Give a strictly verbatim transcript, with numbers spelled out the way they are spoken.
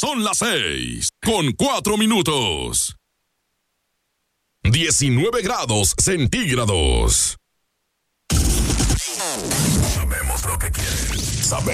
Son las seis, con cuatro minutos. diecinueve grados centígrados. Sabemos lo que quieres. Sabemos.